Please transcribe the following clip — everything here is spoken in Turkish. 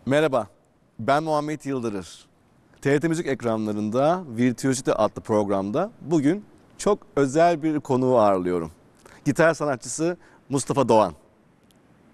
Merhaba, ben Muhammed Yıldırır. TRT Müzik ekranlarında Virtüözite adlı programda bugün çok özel bir konuğu ağırlıyorum. Gitar sanatçısı Mustafa Doğan.